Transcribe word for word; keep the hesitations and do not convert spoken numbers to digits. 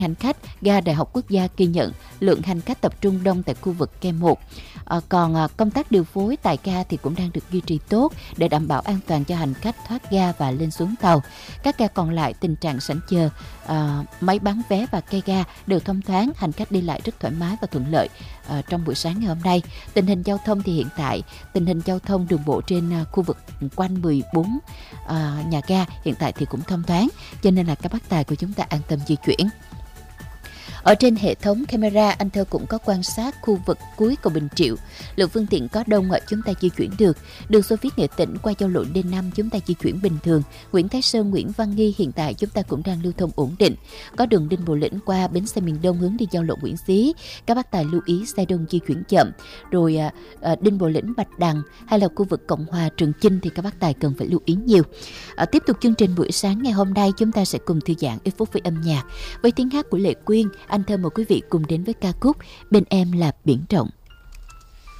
hành khách, ga Đại học Quốc gia ghi nhận lượng hành khách tập trung đông tại khu vực K một. À, còn à, công tác điều phối tại ga thì cũng đang được duy trì tốt để đảm bảo an toàn cho hành khách thoát ga và lên xuống tàu. Các ga còn lại tình trạng sảnh chờ, à, máy bán vé và cây ga đều thông thoáng, hành khách đi lại rất thoải mái và thuận lợi à, trong buổi sáng ngày hôm nay. Tình hình giao thông thì hiện tại tình hình giao thông đường bộ trên à, khu vực quanh mười bốn à, nhà ga hiện tại thì cũng thông thoáng, cho nên là các bác tài của chúng ta an tâm di chuyển. Ở trên hệ thống camera, anh Thơ cũng có quan sát khu vực cuối cầu Bình Triệu. Lượng phương tiện có đông, chúng ta di chuyển được. Đường Xô Viết Nghệ Tĩnh qua giao lộ D năm chúng ta di chuyển bình thường. Nguyễn Thái Sơn, Nguyễn Văn Nghi hiện tại chúng ta cũng đang lưu thông ổn định. Có đường Đinh Bộ Lĩnh qua bến xe miền Đông hướng đi giao lộ Nguyễn Xí. Các bác tài lưu ý xe đông di chuyển chậm. Rồi à, à, Đinh Bộ Lĩnh, Bạch Đằng hay là khu vực Cộng Hòa, Trường Chinh thì các bác tài cần phải lưu ý nhiều. À, tiếp tục chương trình buổi sáng ngày hôm nay, chúng ta sẽ cùng thư giãn ít phút với âm nhạc. Với tiếng hát của Lệ Quyên, anh Thơ mời quý vị cùng đến với ca khúc Bên Em Là Biển Rộng.